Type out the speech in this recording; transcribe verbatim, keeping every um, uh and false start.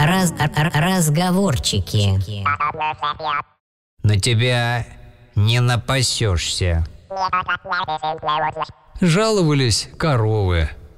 раз, разговорчики. На тебя не напасешься. Жаловались коровы.